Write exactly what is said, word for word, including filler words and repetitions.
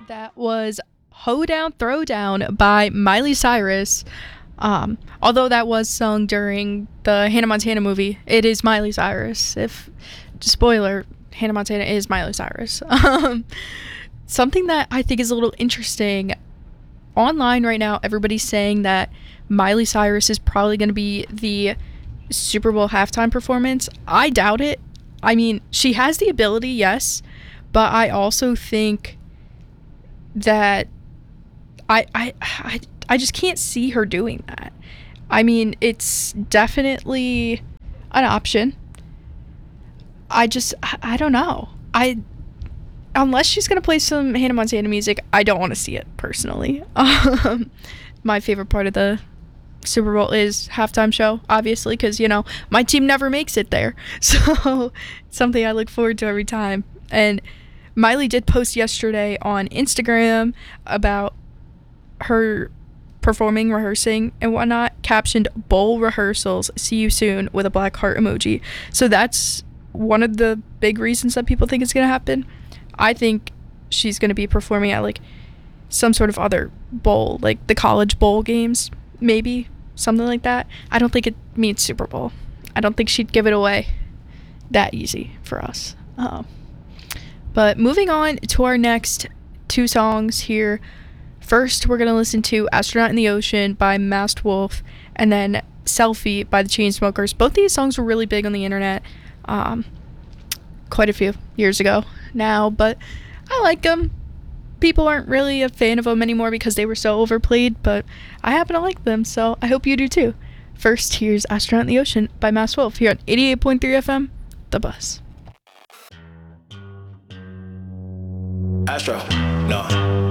That was Hoedown Throwdown by Miley Cyrus. Um, although that was sung during the Hannah Montana movie, it is Miley Cyrus. If spoiler, Hannah Montana is Miley Cyrus. Um, something that I think is a little interesting online right now, everybody's saying that Miley Cyrus is probably going to be the Super Bowl halftime performance. I doubt it. I mean, she has the ability, yes, but I also think that I I I, I just can't see her doing that. I mean, it's definitely an option. I just I, I don't know. I unless she's gonna play some Hannah Montana music, I don't want to see it personally. Um, my favorite part of the Super Bowl is halftime show, obviously, because you know my team never makes it there, so it's something I look forward to every time. And Miley did post yesterday on Instagram about her performing, rehearsing, and whatnot, captioned "Bowl rehearsals, see you soon" with a black heart emoji. So that's one of the big reasons that people think it's gonna happen. I think she's gonna be performing at like some sort of other bowl, like the college bowl games, maybe something like that. I don't think it means Super Bowl. I don't think she'd give it away that easy for us. Um, but moving on to our next two songs here. First, we're going to listen to Astronaut in the Ocean by Masked Wolf, and then Selfie by the Chainsmokers. Both these songs were really big on the internet um, quite a few years ago now, but I like them. People aren't really a fan of them anymore because they were so overplayed, but I happen to like them, so I hope you do too. First, here's Astronaut in the Ocean by Masked Wolf here on eighty-eight point three F M, The Buzz. Astro, no.